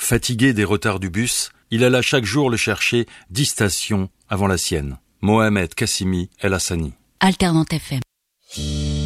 Fatigué des retards du bus, il alla chaque jour le chercher 10 stations avant la sienne. Mohamed Kassimi El Hassani. Alternante FM.